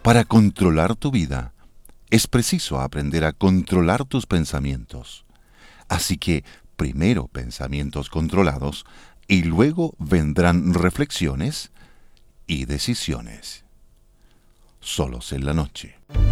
Para controlar tu vida, es preciso aprender a controlar tus pensamientos. Así que primero pensamientos controlados y luego vendrán reflexiones y decisiones. Solos en la noche.